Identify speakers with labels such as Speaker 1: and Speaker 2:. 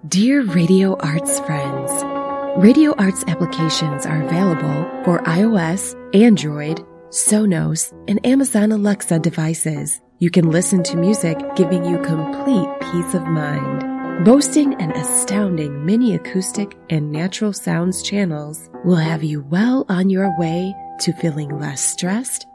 Speaker 1: Dear Radio Arts friends, Radio Arts applications are available for iOS, Android, Sonos, and Amazon Alexa devices. You can listen to music giving you complete peace of mind. Boasting an astounding mini acoustic and natural sounds channels will have you well on your way to feeling less stressed